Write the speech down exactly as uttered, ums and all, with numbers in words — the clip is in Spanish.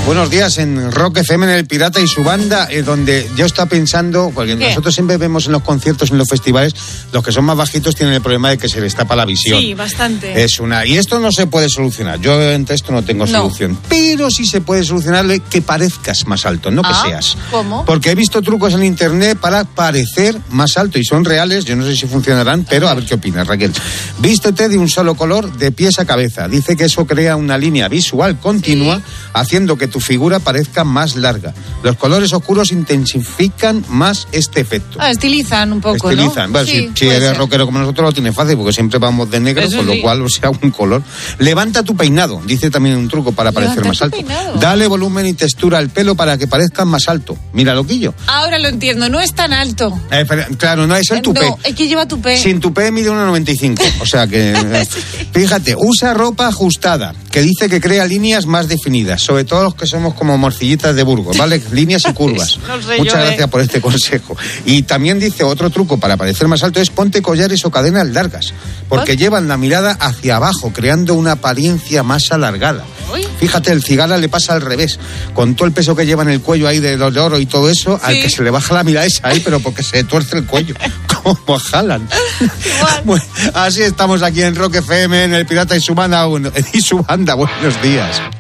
Buenos días en Rock F M, en El Pirata y su banda, eh, donde yo estaba pensando, porque ¿qué? Nosotros siempre vemos en los conciertos, en los festivales, los que son más bajitos tienen el problema de que se les tapa la visión. Sí, bastante. Es una y esto no se puede solucionar. Yo ante esto no tengo no. solución. Pero sí se puede solucionarle que parezcas más alto, no ah, que seas. ¿Cómo? Porque he visto trucos en internet para parecer más alto y son reales. Yo no sé si funcionarán, pero a ver qué opinas, Raquel. Vístete de un solo color de pies a cabeza. Dice que eso crea una línea visual continua, sí, haciendo que tu figura parezca más larga. Los colores oscuros intensifican más este efecto. Ah, estilizan un poco, estilizan. ¿no? Bueno, sí, si, si eres ser. rockero como nosotros lo tiene fácil, porque siempre vamos de negro, eso con sí. lo cual, o sea, un color. Levanta tu peinado, dice también un truco para parecer más alto. Peinado. Dale volumen y textura al pelo para que parezca más alto. Mira, loquillo. Ahora lo entiendo, no es tan alto. Eh, pero, claro, no es el tupé. No, es que lleva tupé. Sin tupé mide uno noventa y cinco, o sea que... sí. Fíjate, usa ropa ajustada, que dice que crea líneas más definidas, sobre todo los que somos como morcillitas de Burgos, ¿vale? Líneas y curvas. No sé Muchas yo, gracias eh. por este consejo. Y también dice otro truco para parecer más alto es ponte collares o cadenas largas, porque ¿What? llevan la mirada hacia abajo, creando una apariencia más alargada. ¿Uy? Fíjate, el cigala le pasa al revés, con todo el peso que lleva en el cuello ahí de los de oro y todo eso, sí. al que se le baja la mirada es ahí, pero porque se tuerce el cuello, como jalan. Bueno, así estamos aquí en Rock F M, en El Pirata y su banda, y su banda. Buenos días.